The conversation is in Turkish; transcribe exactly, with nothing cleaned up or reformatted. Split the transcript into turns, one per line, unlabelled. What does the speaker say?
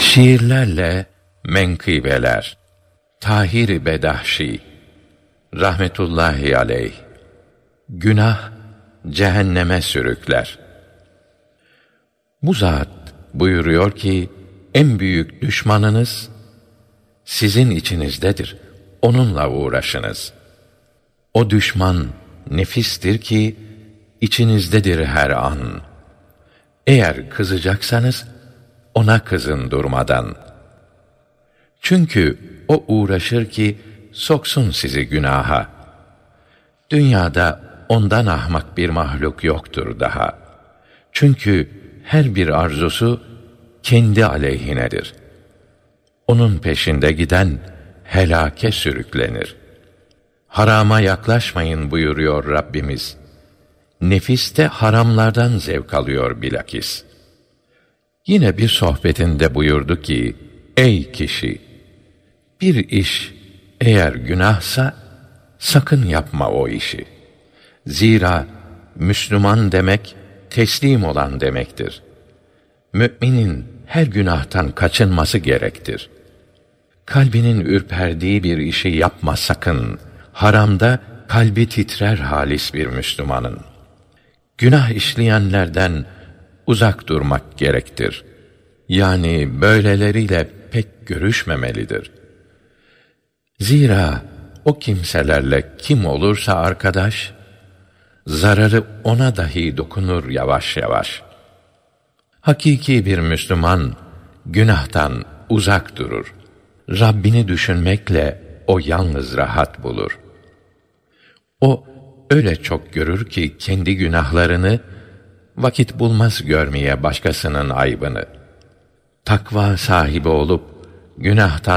Şiirlerle menkıbeler. Tahir Bedahşi rahmetullahi aleyh. Günah cehenneme sürükler. Bu zat buyuruyor ki, en büyük düşmanınız sizin içinizdedir. Onunla uğraşınız. O düşman nefistir ki içinizdedir her an. Eğer kızacaksanız ona kızın durmadan. Çünkü o uğraşır ki soksun sizi günaha. Dünyada ondan ahmak bir mahluk yoktur daha. Çünkü her bir arzusu kendi aleyhinedir. Onun peşinde giden helâke sürüklenir. Harama yaklaşmayın buyuruyor Rabbimiz. Nefis de haramlardan zevk alıyor bilakis. Yine bir sohbetinde buyurdu ki, ey kişi! Bir iş eğer günahsa, sakın yapma o işi. Zira Müslüman demek, teslim olan demektir. Müminin her günahtan kaçınması gerektir. Kalbinin ürperdiği bir işi yapma sakın. Haramda kalbi titrer halis bir Müslümanın. Günah işleyenlerden uzak durmak gerektir. Yani böyleleriyle pek görüşmemelidir. Zira o kimselerle kim olursa arkadaş, zararı ona dahi dokunur yavaş yavaş. Hakiki bir Müslüman günahtan uzak durur. Rabbini düşünmekle o yalnız rahat bulur. O öyle çok görür ki kendi günahlarını, vakit bulmaz görmeye başkasının aybını. Takva sahibi olup günahtan